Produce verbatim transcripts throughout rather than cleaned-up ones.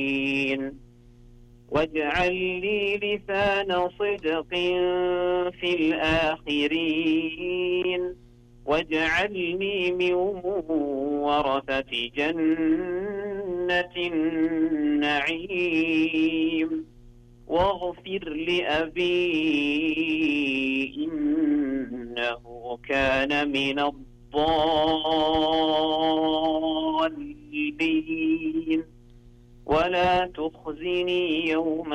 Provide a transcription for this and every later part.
واجعل لي لسان صدق في الآخرين واجعلني من ورثة جنة النعيم واغفر لأبي إنه كان من الضالين ولا تخزني يوم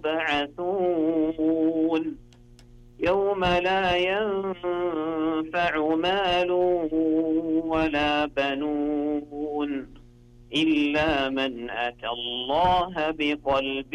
يبعثون يوم لا ينفع مال ولا بنون إلا من أتى الله بقلب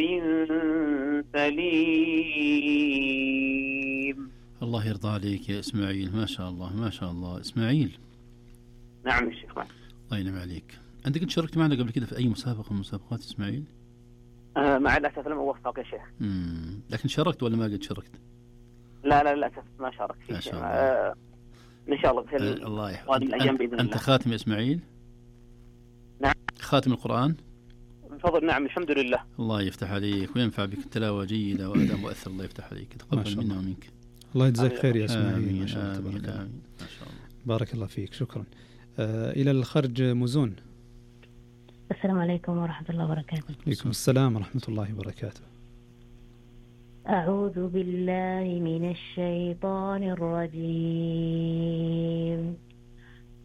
سليم. الله يرضى عليك يا إسماعيل، ما شاء الله ما شاء الله. إسماعيل. نعم يا شيخ. الله ينعم عليك. أنت كنت شاركت معنا قبل كده في أي مسابقة من مسابقات إسماعيل؟ آه مع الأسف لم أوفق يا شيخ. مم. لكن شاركت ولا ما قد شاركت؟ لا لا للأسف ما شاركت فيه. ما شاء الله. آه إن شاء الله في آه الله هذه الأيام بإذن الله. أنت خاتم يا إسماعيل؟ نعم. خاتم القرآن؟ بفضل نعم الحمد لله. الله يفتح عليك وينفع بك التلاوة جيدة وأداء مؤثر. الله يفتح عليك، تقبل منا ومنك. الله يجزاك خير يا إسماعيل. آمين ما شاء الله آمين تبارك الله. آمين ما شاء الله. بارك الله فيك، شكرا. آه إلى الخرج مزون. السلام عليكم ورحمة الله وبركاته. عليكم السلام ورحمة الله وبركاته. أعوذ بالله من الشيطان الرجيم.